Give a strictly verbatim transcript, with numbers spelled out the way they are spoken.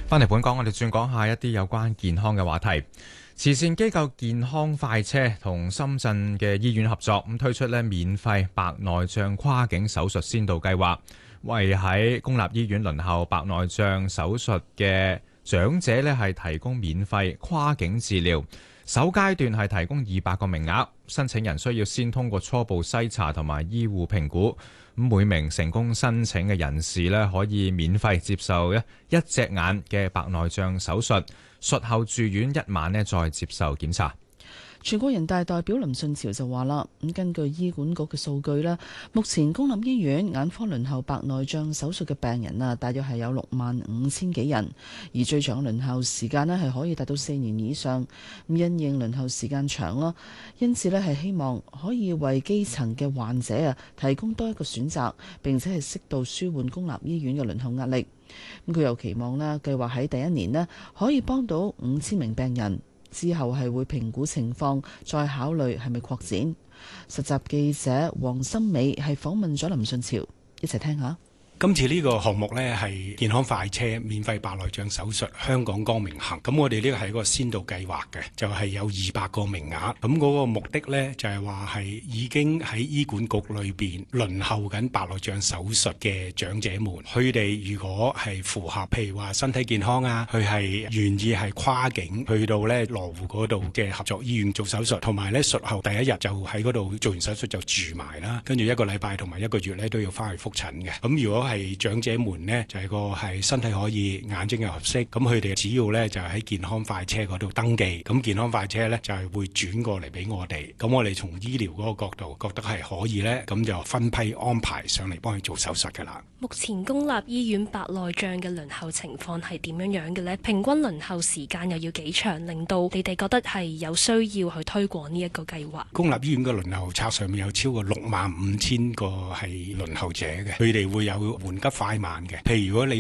翻嚟本港，我哋轉講下一啲有關健康嘅話題。慈善機構健康快車同深圳嘅醫院合作，咁推出咧免費白內障跨境手術先導計劃，為喺公立醫院輪候白內障手術嘅長者咧係提供免費跨境治療。首階段係提供二百個名額，申請人需要先通過初步篩查同埋醫護評估。咁每名成功申請嘅人士咧，可以免費接受一一隻眼嘅白內障手術，術後住院一晚咧，再接受檢查。 全國人大代表林順潮就話啦，咁根據醫管局嘅數據咧，目前公立醫院眼科輪候白內障手術嘅病人啊，大約係有六萬五千幾人，而最長輪候時間咧係可以達到四年以上。咁因應輪候時間長啦，因此咧係希望可以為基層嘅患者啊提供多一個選擇，並且係適度舒緩公立醫院嘅輪候壓力。咁佢又期望咧，計劃喺第一年咧可以幫到五千名病人。之後係會評估情況，再考慮係咪擴展。實習記者黃心美係訪問咗林順潮，一齊聽下。 今次呢個項目呢係健康快車免費白內障手術香港光明行，咁我哋呢個係一個先導計劃嘅，就係、是、有二百個名額。咁嗰個目的呢，就係話係已經喺醫管局裏邊輪候緊白內障手術嘅長者們，佢哋如果係符合，譬如話身體健康啊，佢係願意係跨境去到呢羅湖嗰度嘅合作醫院做手術，同埋呢術後第一日就喺嗰度做完手術就住埋啦，跟住一個禮拜同埋一個月呢都要翻去覆診嘅。咁如果係長者們呢，就係、是、個係身體可以，眼睛又合適，咁佢哋只要呢，就係、是、喺健康快車嗰度登記，咁健康快車呢，就係、是、會轉過嚟俾我哋，咁我哋從醫療嗰個角度覺得係可以呢，咁就分批安排上嚟幫佢做手術噶啦。 目前公立醫院白內障嘅輪候情況係點樣樣嘅呢？平均輪候時間又要幾長，令到你哋覺得係有需要去推廣呢一個計劃？ 公立醫院嘅輪候冊上面有超過六萬五千個係輪候者嘅，佢哋會有緩急快慢嘅。譬如如果你